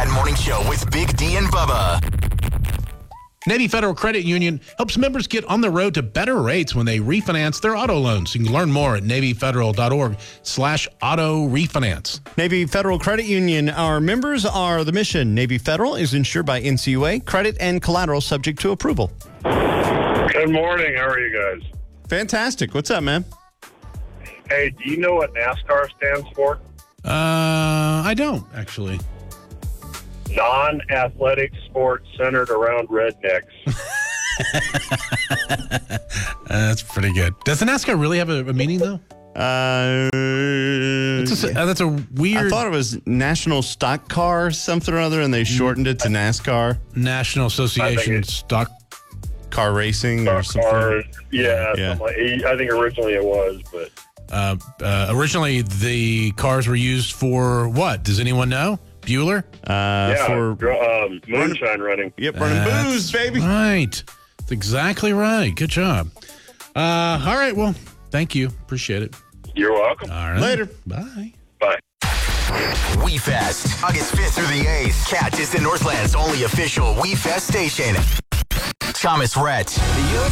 Cat Morning Show with Big D and Bubba. Navy Federal Credit Union helps members get on the road to better rates when they refinance their auto loans. You can learn more at NavyFederal.org/auto refinance. Navy Federal Credit Union. Our members are the mission. Navy Federal is insured by NCUA. Credit and collateral subject to approval. Good morning. How are you guys? Fantastic. What's up, man? Hey, do you know what NASCAR stands for? I don't, actually. Non-athletic sport centered around rednecks. That's pretty good. Does the NASCAR really have a meaning, though? That's a weird... I thought it was National Stock Car something or other, and they shortened it to NASCAR. National Association Stock Car Racing or something. Something like, I think originally it was, but... originally, the cars were used for what? Does anyone know? Bueller? For moonshine running. Yep, running booze, baby. Right. That's exactly right. Good job. All right. Well, thank you. Appreciate it. You're welcome. All right. Later. Bye. Bye. We Fest, August 5th through the 8th. Cat is the Northland's only official We Fest station. Thomas Rhett. You're